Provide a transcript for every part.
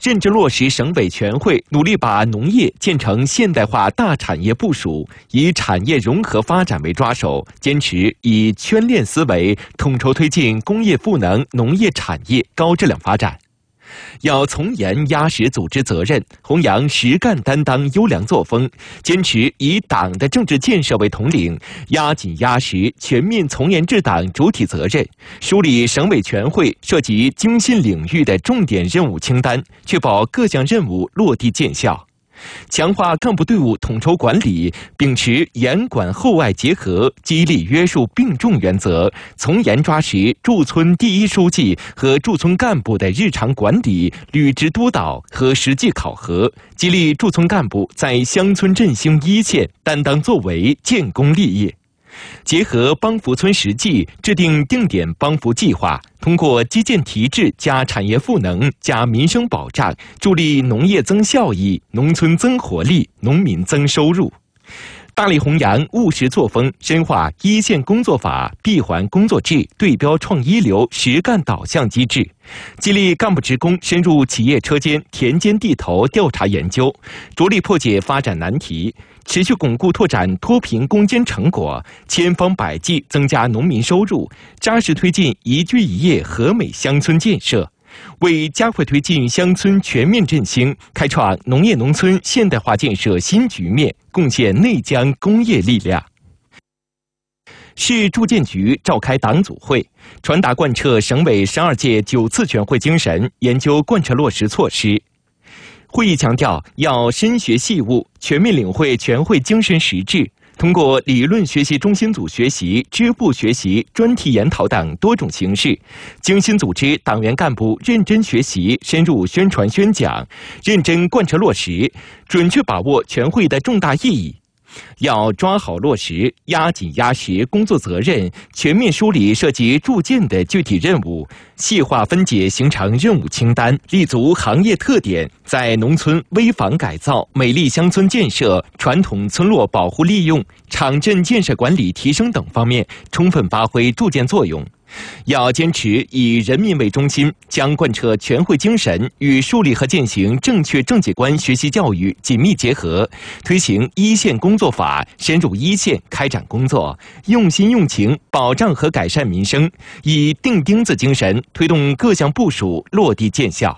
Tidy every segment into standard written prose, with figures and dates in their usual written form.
认真落实省委全会努力把农业建成现代化大产业部署，以产业融合发展为抓手，坚持以圈链思维统筹推进工业赋能农业产业高质量发展。要从严压实组织责任，弘扬实干担当优良作风，坚持以党的政治建设为统领，压紧压实全面从严治党主体责任，梳理省委全会涉及精心领域的重点任务清单，确保各项任务落地见效。强化干部队伍统筹管理，秉持严管后外结合、激励约束并重原则，从严抓实驻村第一书记和驻村干部的日常管理、履职督导和实际考核，激励驻村干部在乡村振兴一线担当作为、建功立业。结合帮扶村实际，制定定点帮扶计划，通过基建提质加产业赋能加民生保障，助力农业增效益、农村增活力、农民增收入。大力弘扬务实作风，深化一线工作法、闭环工作制、对标创一流实干导向机制，激励干部职工深入企业车间、田间地头调查研究，着力破解发展难题，持续巩固拓展脱贫攻坚成果，千方百计增加农民收入，扎实推进宜居宜业和美乡村建设，为加快推进乡村全面振兴、开创农业农村现代化建设新局面贡献内江工业力量。市住建局召开党组会，传达贯彻省委12届9次全会精神，研究贯彻落实措施。会议强调，要深学细务，全面领会全会精神实质，通过理论学习中心组学习、支部学习、专题研讨等多种形式，精心组织党员干部认真学习、深入宣传宣讲，认真贯彻落实，准确把握全会的重大意义。要抓好落实，压紧压实工作责任，全面梳理涉及住建的具体任务，细化分解形成任务清单，立足行业特点，在农村危房改造、美丽乡村建设、传统村落保护利用、场镇建设管理提升等方面充分发挥住建作用。要坚持以人民为中心，将贯彻全会精神与树立和践行正确政绩观学习教育紧密结合，推行一线工作法，深入一线开展工作，用心用情保障和改善民生，以钉钉子精神推动各项部署落地见效。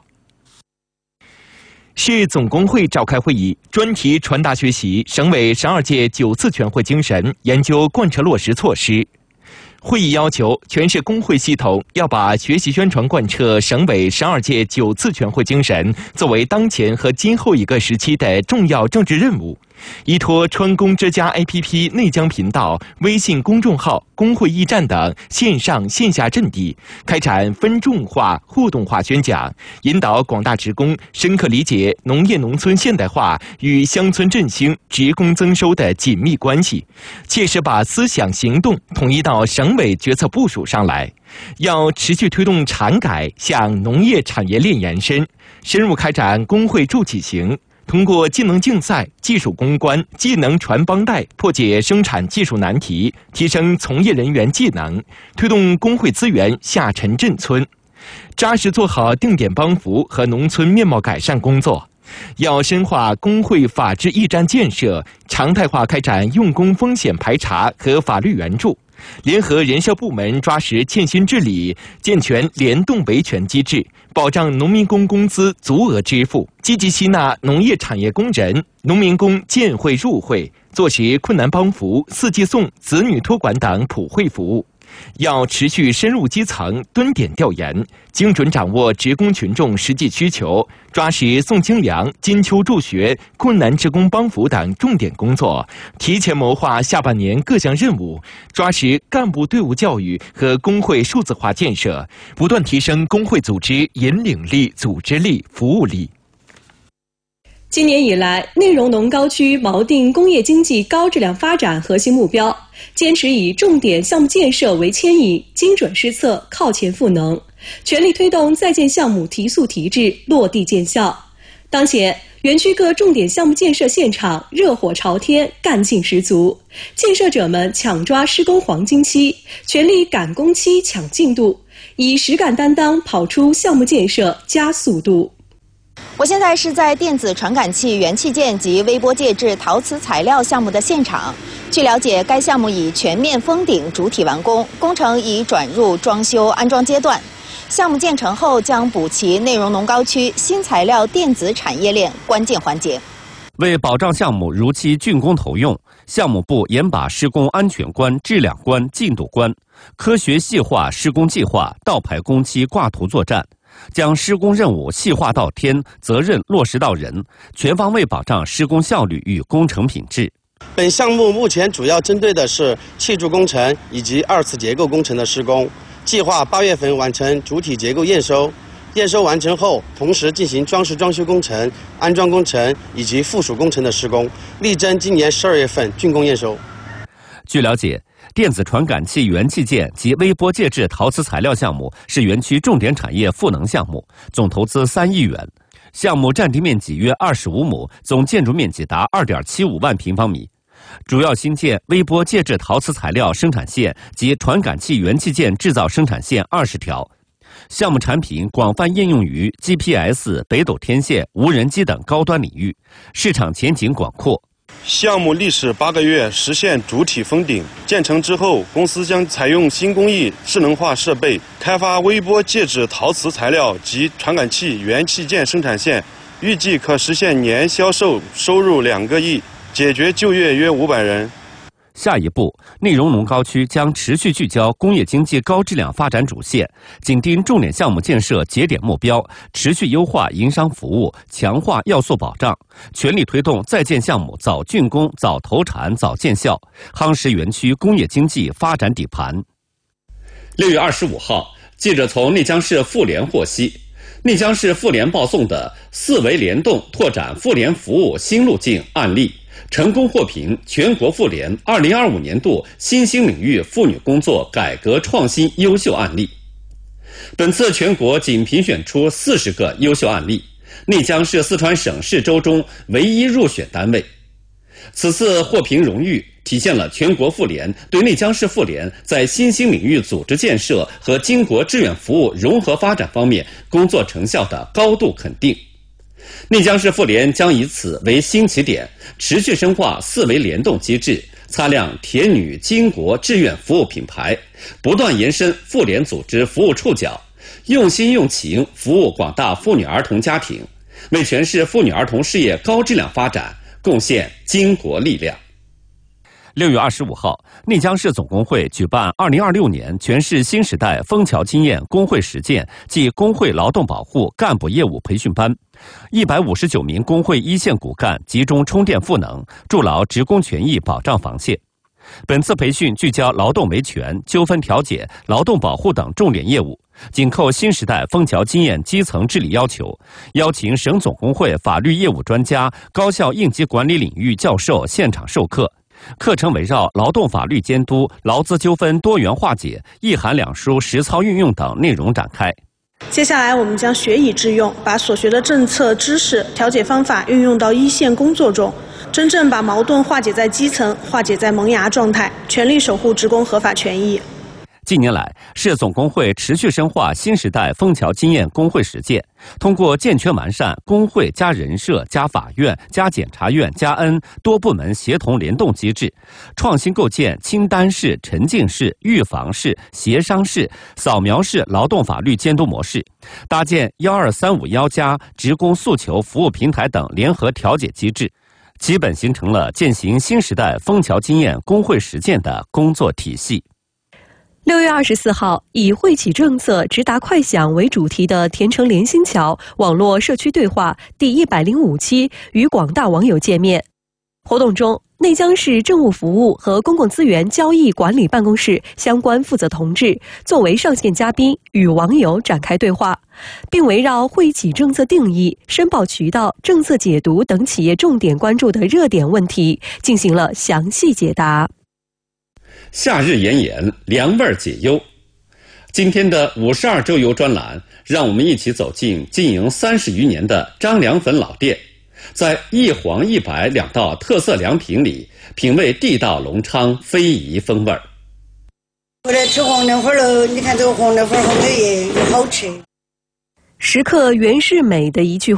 市总工会召开会议，专题传达学习省委12届9次全会精神，研究贯彻落实措施。会议要求，全市工会系统要把学习宣传贯彻省委12届9次全会精神作为当前和今后一个时期的重要政治任务，依托川工之家 APP 内江频道、微信公众号、工会驿站等线上线下阵地，开展分众化、互动化宣讲，引导广大职工深刻理解农业农村现代化与乡村振兴、职工增收的紧密关系，切实把思想行动统一到省委决策部署上来。要持续推动产改向农业产业链延伸，深入开展工会助企行，通过技能竞赛、技术攻关、技能传帮带，破解生产技术难题，提升从业人员技能，推动工会资源下沉镇村，扎实做好定点帮扶和农村面貌改善工作。要深化工会法治驿站建设，常态化开展用工风险排查和法律援助，联合人社部门抓实欠薪治理，健全联动维权机制，保障农民工工资足额支付，积极吸纳农业产业工人、农民工建会入会，做实困难帮扶、四季送、子女托管等普惠服务。要持续深入基层蹲点调研，精准掌握职工群众实际需求，抓实送清粮、金秋助学、困难职工帮扶等重点工作，提前谋划下半年各项任务，抓实干部队伍教育和工会数字化建设，不断提升工会组织引领力、组织力、服务力。 今年以来，内容农高区锚定工业经济高质量发展核心目标，坚持以重点项目建设为牵引，精准施策，靠前赋能，全力推动在建项目提速提质，落地见效。当前，园区各重点项目建设现场热火朝天，干劲十足，建设者们抢抓施工黄金期，全力赶工期抢进度，以实干担当跑出项目建设加速度。 我现在是在电子传感器元器件及微波介质陶瓷材料项目的现场。据了解，该项目已全面封顶主体完工，工程已转入装修安装阶段。项目建成后，将补齐内容农高区新材料电子产业链关键环节。 为保障项目如期竣工投用，项目部严把施工安全关、质量关、进度关，科学细化施工计划，倒排工期挂图作战。将施工任务细化到天，责任落实到人，全方位保障施工效率与工程品质。 本项目目前主要针对的是砌筑工程以及二次结构工程的施工，计划8月份完成主体结构验收。验收完成后，同时进行装饰装修工程、安装工程以及附属工程的施工，力争今年12月份竣工验收。 据了解，电子传感器元器件及微波介质陶瓷材料项目是园区重点产业赋能项目，总投资3亿元。项目占地面积约25亩，总建筑面积达2.75万平方米。主要新建微波介质陶瓷材料生产线及传感器元器件制造生产线20条。项目产品广泛应用于 GPS、北斗天线、无人机等高端领域，市场前景广阔。 项目历时8个月实现主体封顶，建成之后，公司将采用新工艺智能化设备，开发微波介质陶瓷材料及传感器元器件生产线，预计可实现年销售收入2个亿，解决就业约500人。 下一步，内容农高区将持续聚焦工业经济高质量发展主线，紧盯重点项目建设节点目标，持续优化营商服务，强化要素保障，全力推动在建项目早竣工、早投产、早见效，夯实园区工业经济发展底盘。6月25号，记者从内江市妇联获悉，内江市妇联报送的4维联动拓展妇联服务新路径案例，成功获评全国妇联2025年度新兴领域妇女工作改革创新优秀案例。本次全国仅评选出40个优秀案例，内江是四川省市州中唯一入选单位。此次获评荣誉体现了全国妇联对内江市妇联在新兴领域组织建设和经国志愿服务融合发展方面工作成效的高度肯定。内江市妇联将以此为新起点，持续深化4维联动机制，擦亮铁女经国志愿服务品牌，不断延伸妇联组织服务触角，用心用情服务广大妇女儿童家庭，为全市妇女儿童事业高质量发展贡献经国力量。6月25号，内江市总工会举办2026年全市新时代枫桥经验工会实践暨工会劳动保护干部业务培训班，159名工会一线骨干集中充电赋能，筑牢职工权益保障防线。本次培训聚焦劳动维权、纠纷调解、劳动保护等重点业务，紧扣新时代枫桥经验基层治理要求，邀请省总工会法律业务专家、高校应急管理领域教授现场授课。课程围绕劳动法律监督、劳资纠纷多元化解、1函2书实操运用等内容展开。 接下来我们将学以致用，把所学的政策知识、调解方法运用到一线工作中，真正把矛盾化解在基层，化解在萌芽状态，全力守护职工合法权益。 近年来，市总工会持续深化新时代枫桥经验工会实践，通过健全完善工会加人社加法院加检察院加恩多部门协同联动机制，创新构建清单式、沉浸式、预防式、协商式、扫描式劳动法律监督模式，搭建12351+职工诉求服务平台等联合调解机制，基本形成了践行新时代枫桥经验工会实践的工作体系。 6月24号，以惠企政策直达快享为主题的田城联心桥网络社区对话第105期与广大网友见面。活动中，内江市政务服务和公共资源交易管理办公室相关负责同志作为上线嘉宾与网友展开对话，并围绕惠企政策定义、申报渠道、政策解读等企业重点关注的热点问题进行了详细解答。 夏日炎炎，凉味解忧。今天的52周游专栏，让我们一起走进经营30余年的张良粉老店，在一黄一白2道特色凉品里，品味地道隆昌非遗风味儿。 我来吃黄凉粉了，你看这个黄凉粉好美耶，又好吃。 食客袁世美的一句